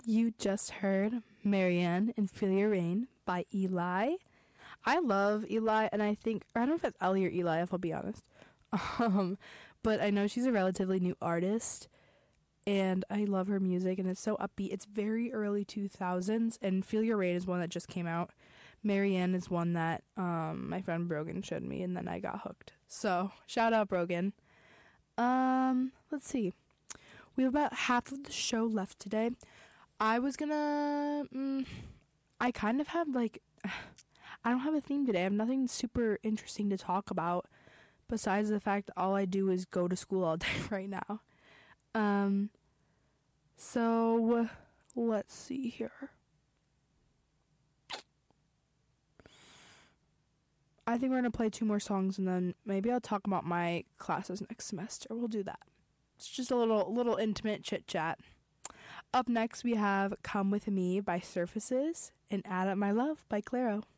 You just heard Marianne and Feel Your Rain by Eli. I love Eli, and I don't know if it's Ellie or Eli, if I'll be honest. But I know she's a relatively new artist, and I love her music, and it's so upbeat. It's very early 2000s, and Feel Your Rain is one that just came out. Marianne is one that my friend Brogan showed me, and then I got hooked. So, shout out Brogan. Let's see. We have about half of the show left today. I was gonna, I kind of have I don't have a theme today. I have nothing super interesting to talk about besides the fact that all I do is go to school all day right now. So let's see here. I think we're going to play 2 more songs, and then maybe I'll talk about my classes next semester. We'll do that. It's just a little intimate chit-chat. Up next, we have Come With Me by Surfaces and Add Up My Love by Clairo.